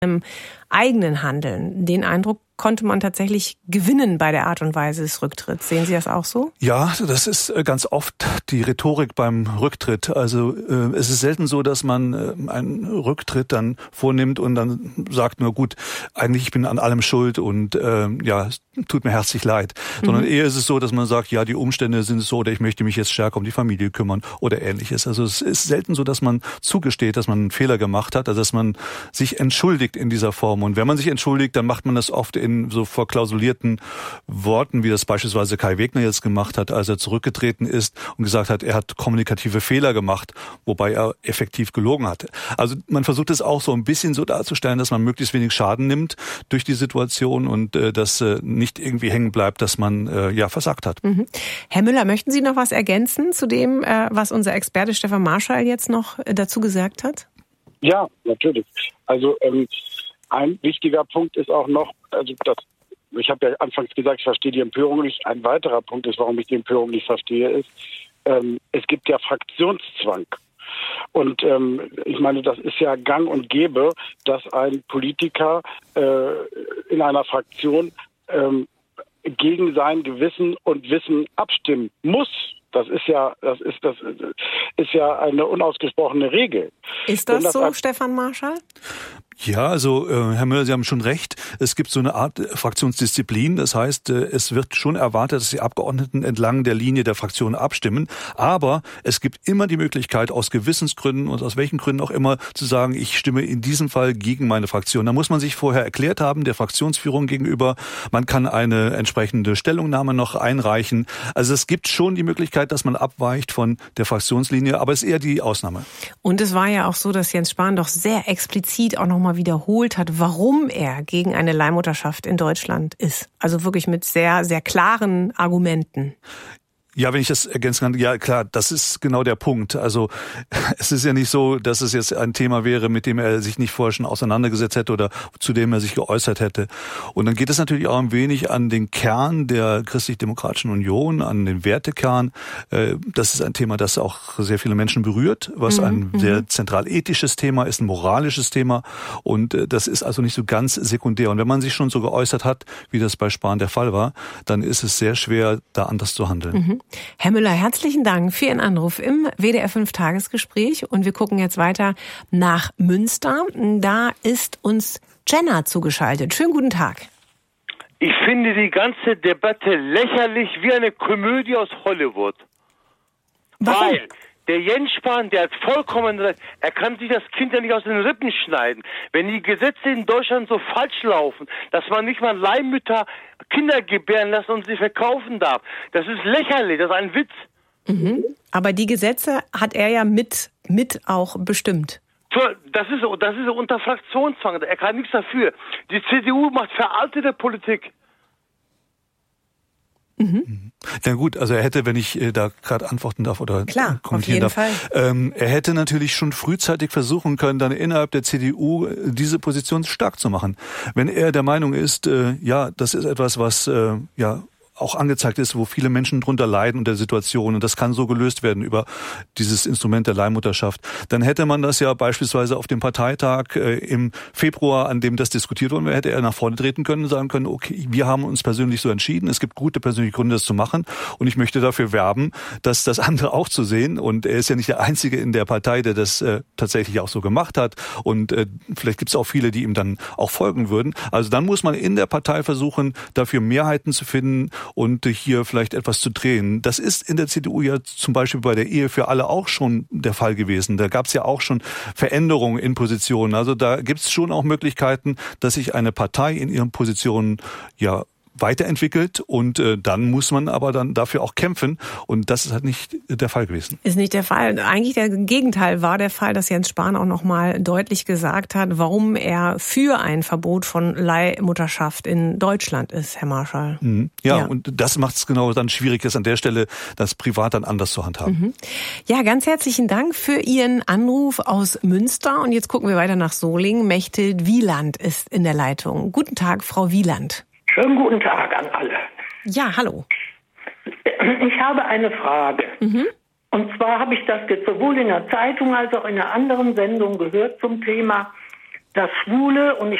im eigenen Handeln. Den Eindruck konnte man tatsächlich gewinnen bei der Art und Weise des Rücktritts. Sehen Sie das auch so? Ja, das ist ganz oft die Rhetorik beim Rücktritt. Also es ist selten so, dass man einen Rücktritt dann vornimmt und dann sagt, nur gut, eigentlich ich bin an allem schuld und ja, tut mir herzlich leid. Sondern eher ist es so, dass man sagt, ja, die Umstände sind so oder ich möchte mich jetzt stärker um die Familie kümmern oder Ähnliches. Also es ist selten so, dass man zugesteht, dass man einen Fehler gemacht hat, also dass man sich entschuldigt in dieser Form. Und wenn man sich entschuldigt, dann macht man das oft in so verklausulierten Worten, wie das beispielsweise Kai Wegner jetzt gemacht hat, als er zurückgetreten ist und gesagt hat, er hat kommunikative Fehler gemacht, wobei er effektiv gelogen hatte. Also man versucht es auch so ein bisschen so darzustellen, dass man möglichst wenig Schaden nimmt durch die Situation und dass nicht irgendwie hängen bleibt, dass man ja versagt hat. Herr Müller, möchten Sie noch was ergänzen zu dem, was unser Experte Stefan Marschall jetzt noch dazu gesagt hat? Ja, natürlich. Also ein wichtiger Punkt ist auch noch, ich habe ja anfangs gesagt, ich verstehe die Empörung nicht. Ein weiterer Punkt ist, warum ich die Empörung nicht verstehe, ist, es gibt ja Fraktionszwang. Und ich meine, das ist ja gang und gäbe, dass ein Politiker in einer Fraktion gegen sein Gewissen und Wissen abstimmen muss. Das ist ja eine unausgesprochene Regel. Ist das so, Stefan Marschall? Ja, also Herr Müller, Sie haben schon recht. Es gibt so eine Art Fraktionsdisziplin. Das heißt, es wird schon erwartet, dass die Abgeordneten entlang der Linie der Fraktion abstimmen. Aber es gibt immer die Möglichkeit, aus Gewissensgründen und aus welchen Gründen auch immer, zu sagen, ich stimme in diesem Fall gegen meine Fraktion. Da muss man sich vorher erklärt haben, der Fraktionsführung gegenüber. Man kann eine entsprechende Stellungnahme noch einreichen. Also es gibt schon die Möglichkeit, dass man abweicht von der Fraktionslinie, aber es ist eher die Ausnahme. Und es war ja auch so, dass Jens Spahn doch sehr explizit auch nochmal wiederholt hat, warum er gegen eine Leihmutterschaft in Deutschland ist. Also wirklich mit sehr, sehr klaren Argumenten. Ja, wenn ich das ergänzen kann, ja klar, das ist genau der Punkt. Also es ist ja nicht so, dass es jetzt ein Thema wäre, mit dem er sich nicht vorher schon auseinandergesetzt hätte oder zu dem er sich geäußert hätte. Und dann geht es natürlich auch ein wenig an den Kern der Christlich-Demokratischen Union, an den Wertekern. Das ist ein Thema, das auch sehr viele Menschen berührt, was ein sehr zentral ethisches Thema ist, ein moralisches Thema. Und das ist also nicht so ganz sekundär. Und wenn man sich schon so geäußert hat, wie das bei Spahn der Fall war, dann ist es sehr schwer, da anders zu handeln. Herr Müller, herzlichen Dank für Ihren Anruf im WDR 5 Tagesgespräch. Und wir gucken jetzt weiter nach Münster. Da ist uns Jenna zugeschaltet. Schönen guten Tag. Ich finde die ganze Debatte lächerlich wie eine Komödie aus Hollywood. Warum? Weil der Jens Spahn, der hat vollkommen recht, er kann sich das Kind ja nicht aus den Rippen schneiden. Wenn die Gesetze in Deutschland so falsch laufen, dass man nicht mal Leihmütter Kinder gebären lassen und sie verkaufen darf, das ist lächerlich, das ist ein Witz. Aber die Gesetze hat er ja mit auch bestimmt. Das ist unter Fraktionszwang, er kann nichts dafür. Die CDU macht veraltete Politik. Ja gut, also er hätte, wenn ich da gerade antworten darf oder klar, kommentieren auf jeden darf, er hätte natürlich schon frühzeitig versuchen können, dann innerhalb der CDU diese Position stark zu machen. Wenn er der Meinung ist, ja, das ist etwas, was ja auch angezeigt ist, wo viele Menschen drunter leiden unter der Situation und das kann so gelöst werden über dieses Instrument der Leihmutterschaft, dann hätte man das ja beispielsweise auf dem Parteitag im Februar, an dem das diskutiert wurde, hätte er nach vorne treten können und sagen können, okay, wir haben uns persönlich so entschieden, es gibt gute persönliche Gründe, das zu machen und ich möchte dafür werben, dass das andere auch zu sehen und er ist ja nicht der Einzige in der Partei, der das tatsächlich auch so gemacht hat und vielleicht gibt es auch viele, die ihm dann auch folgen würden. Also dann muss man in der Partei versuchen, dafür Mehrheiten zu finden und hier vielleicht etwas zu drehen. Das ist in der CDU ja zum Beispiel bei der Ehe für alle auch schon der Fall gewesen. Da gab es ja auch schon Veränderungen in Positionen. Also da gibt es schon auch Möglichkeiten, dass sich eine Partei in ihren Positionen ja weiterentwickelt und dann muss man aber dann dafür auch kämpfen und das ist halt nicht der Fall gewesen. Ist nicht der Fall. Eigentlich der Gegenteil war der Fall, dass Jens Spahn auch nochmal deutlich gesagt hat, warum er für ein Verbot von Leihmutterschaft in Deutschland ist, Herr Marschall. Ja, und das macht es genau dann schwierig, ist an der Stelle das privat dann anders zu handhaben. Ja, ganz herzlichen Dank für Ihren Anruf aus Münster und jetzt gucken wir weiter nach Solingen. Mechthild Wieland ist in der Leitung. Guten Tag, Frau Wieland. Schönen guten Tag an alle. Ja, hallo. Ich habe eine Frage. Und zwar habe ich das jetzt sowohl in der Zeitung als auch in einer anderen Sendung gehört zum Thema dass Schwule, und ich